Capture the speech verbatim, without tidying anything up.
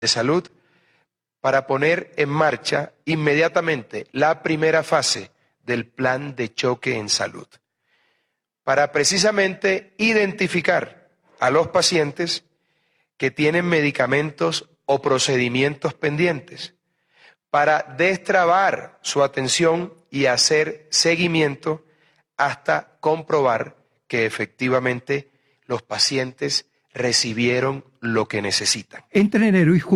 de Salud para poner en marcha inmediatamente la primera fase del plan de choque en salud, para precisamente identificar a los pacientes que tienen medicamentos o procedimientos pendientes, para destrabar su atención y hacer seguimiento hasta comprobar que efectivamente los pacientes recibieron lo que necesitan. Entre enero y julio